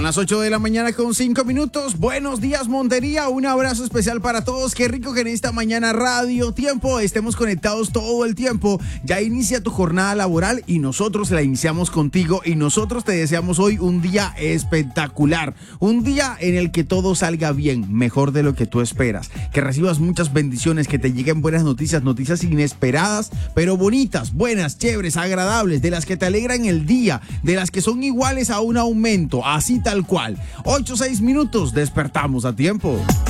las 8 de la mañana con 5 minutos. Buenos días, Montería. Un abrazo especial para todos. Qué rico que en esta mañana Radio Tiempo estemos conectados todo el tiempo. Ya inicia tu jornada laboral y nosotros la iniciamos contigo y nosotros te deseamos hoy un día espectacular. Un día en el que todo salga bien, mejor de lo que tú esperas. Que recibas muchas bendiciones, que te lleguen buenas noticias, noticias inesperadas, pero bonitas, buenas, chéveres, agradables, de las que te alegran el día, de las que son iguales a un aumento, así tal cual. 8-6 minutos, despertamos a tiempo.